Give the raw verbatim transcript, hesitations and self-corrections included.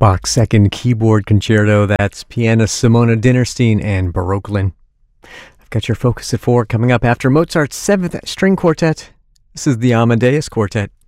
Bach's Second Keyboard Concerto. That's pianist Simona Dinnerstein and Baroquelin. I've got your Focus at four coming up after Mozart's Seventh String Quartet. This is the Amadeus Quartet.